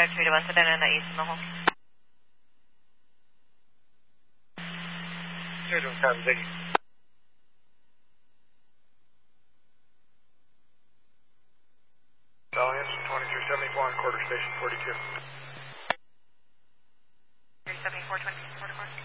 3 to 1, Sedona na east na ho. 3 to 1, Ziggy. Valiant 2374 on quarter station 42. 374, 24 to 4.